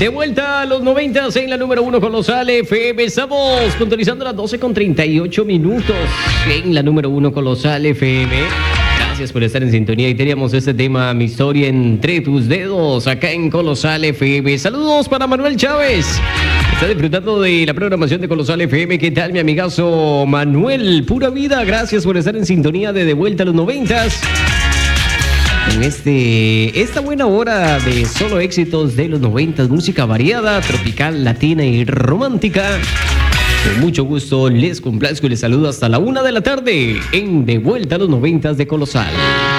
De vuelta a los 90 en la número 1 Colosal FM. Estamos puntualizando las 12:38 en la número 1 Colosal FM. Gracias por estar en sintonía y teníamos este tema, mi historia entre tus dedos, acá en Colosal FM. Saludos para Manuel Chávez. Está disfrutando de la programación de Colosal FM. ¿Qué tal, mi amigazo Manuel? Pura vida. Gracias por estar en sintonía de vuelta a los 90 en esta buena hora de solo éxitos de los 90, música variada, tropical, latina y romántica. Con mucho gusto les complazco y les saludo hasta la 1 de la tarde en De Vuelta a los 90 de Colosal.